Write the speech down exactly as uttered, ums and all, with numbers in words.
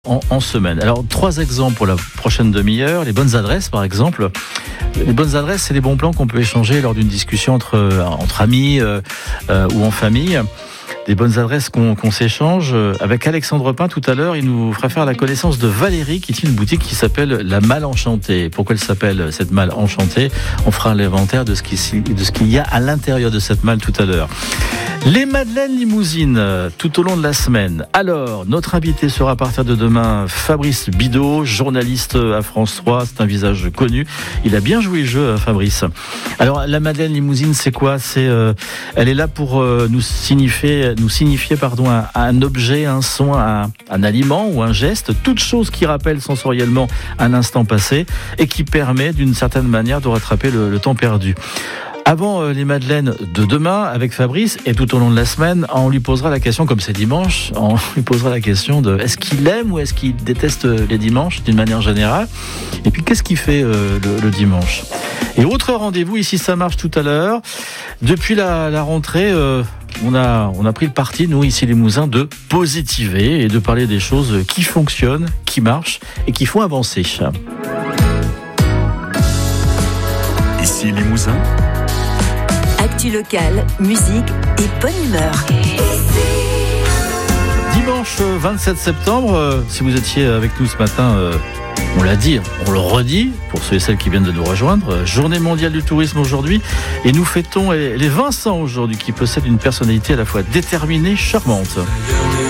En, en semaine. Alors, trois exemples pour la prochaine demi-heure. Les bonnes adresses, par exemple. Les bonnes adresses, c'est les bons plans qu'on peut échanger lors d'une discussion entre, entre amis euh, euh, ou en famille. Des bonnes adresses qu'on, qu'on s'échange. Avec Alexandre Pin, tout à l'heure, il nous fera faire la connaissance de Valérie, qui tient une boutique qui s'appelle La Malle Enchantée. Pourquoi elle s'appelle cette malle enchantée? On fera l'inventaire de ce, qui, de ce qu'il y a à l'intérieur de cette malle tout à l'heure. Les Madeleines Limousines, tout au long de la semaine. Alors, notre invité sera à partir de demain Fabrice Bidot, journaliste à France trois. C'est un visage connu. Il a bien joué le jeu, Fabrice. Alors, la Madeleine Limousine, c'est quoi? C'est, euh, elle est là pour euh, nous signifier, nous signifier pardon, un, un objet, un son, un, un aliment ou un geste, toute chose qui rappelle sensoriellement un instant passé et qui permet d'une certaine manière de rattraper le, le temps perdu. Avant euh, les Madeleines de demain avec Fabrice et tout au long de la semaine, on lui posera la question, comme c'est dimanche, on lui posera la question de est-ce qu'il aime ou est-ce qu'il déteste les dimanches d'une manière générale, et puis qu'est-ce qu'il fait euh, le, le dimanche. Et autre rendez-vous ici, ça marche tout à l'heure. Depuis la, la rentrée, euh, on a on a pris le parti, nous ici les Limousins, de positiver et de parler des choses qui fonctionnent, qui marchent et qui font avancer. Ici Limousin. Actu locale, musique et bonne humeur. Dimanche vingt-sept septembre, euh, si vous étiez avec nous ce matin, euh, on l'a dit, on le redit, pour ceux et celles qui viennent de nous rejoindre, euh, Journée mondiale du tourisme aujourd'hui, et nous fêtons les, les Vincent aujourd'hui, qui possèdent une personnalité à la fois déterminée, charmante.